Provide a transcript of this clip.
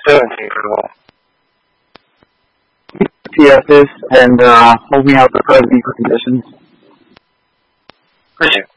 17 for the ball. TSs and hold me out the first defense positions. Appreciate it.